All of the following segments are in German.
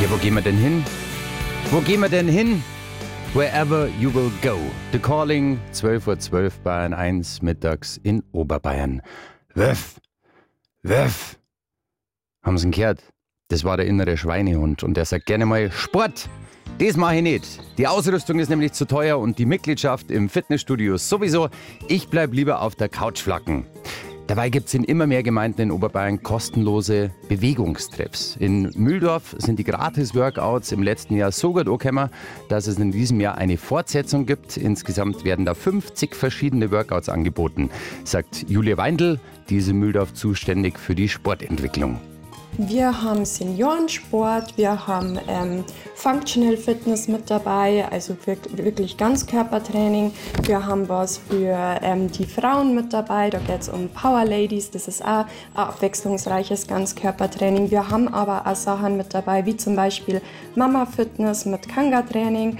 Ja, wo gehen wir denn hin? Wo gehen wir denn hin? Wherever you will go. The Calling, 12:12 Uhr, Bayern 1, mittags in Oberbayern. Wöff, wöff. Haben Sie ihn gehört? Das war der innere Schweinehund und der sagt gerne mal Sport. Das mache ich nicht. Die Ausrüstung ist nämlich zu teuer und die Mitgliedschaft im Fitnessstudio sowieso. Ich bleib lieber auf der Couch flacken. Dabei gibt es in immer mehr Gemeinden in Oberbayern kostenlose Bewegungstreffs. In Mühldorf sind die Gratis-Workouts im letzten Jahr so gut angekommen, dass es in diesem Jahr eine Fortsetzung gibt. Insgesamt werden da 50 verschiedene Workouts angeboten, sagt Julia Weindl, die ist in Mühldorf zuständig für die Sportentwicklung. Wir haben Seniorensport, wir haben Functional Fitness mit dabei, also wirklich Ganzkörpertraining. Wir haben was für die Frauen mit dabei, da geht es um Power Ladies, das ist auch ein abwechslungsreiches Ganzkörpertraining. Wir haben aber auch Sachen mit dabei, wie zum Beispiel Mama Fitness mit Kanga-Training.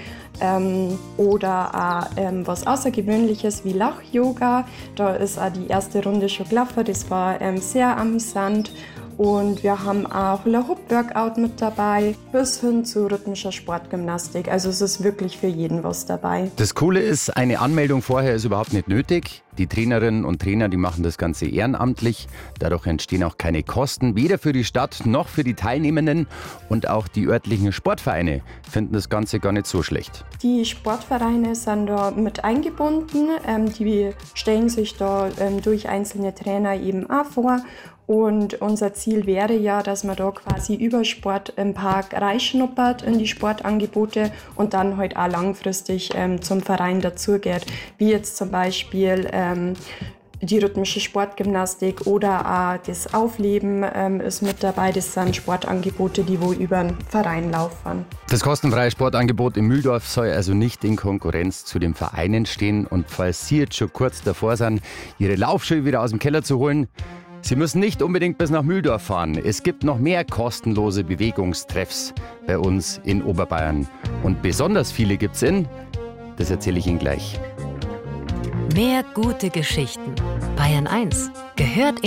Oder auch was Außergewöhnliches wie Lach-Yoga. Da ist auch die erste Runde schon gelaufen, das war sehr amüsant. Und wir haben auch Hula-Hoop-Workout mit dabei, bis hin zu rhythmischer Sportgymnastik. Also es ist wirklich für jeden was dabei. Das Coole ist, eine Anmeldung vorher ist überhaupt nicht nötig. Die Trainerinnen und Trainer, die machen das Ganze ehrenamtlich. Dadurch entstehen auch keine Kosten, weder für die Stadt noch für die Teilnehmenden. Und auch die örtlichen Sportvereine finden das Ganze gar nicht so schlecht. Die Sportvereine sind da mit eingebunden. Die stellen sich da durch einzelne Trainer eben auch vor. Und unser Ziel wäre ja, dass man da quasi über Sport im Park reinschnuppert in die Sportangebote und dann halt auch langfristig zum Verein dazugeht. Wie jetzt zum Beispiel die rhythmische Sportgymnastik oder auch das Aufleben ist mit dabei. Das sind Sportangebote, die wo über den Verein laufen. Das kostenfreie Sportangebot in Mühldorf soll also nicht in Konkurrenz zu den Vereinen stehen. Und falls Sie jetzt schon kurz davor sind, Ihre Laufschuhe wieder aus dem Keller zu holen, Sie müssen nicht unbedingt bis nach Mühldorf fahren. Es gibt noch mehr kostenlose Bewegungstreffs bei uns in Oberbayern. Und besonders viele gibt's das erzähle ich Ihnen gleich. Mehr gute Geschichten. Bayern 1 gehört